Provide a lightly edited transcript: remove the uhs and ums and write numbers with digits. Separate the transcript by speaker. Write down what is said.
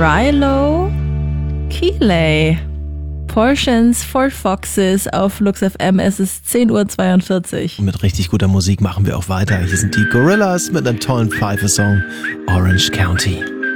Speaker 1: Rilo Kiley. Portions for Foxes auf Lux FM. Es ist 10:42 Uhr.
Speaker 2: Und mit richtig guter Musik machen wir auch weiter. Hier sind die Gorillaz mit einem tollen Pfeife-Song Orange County.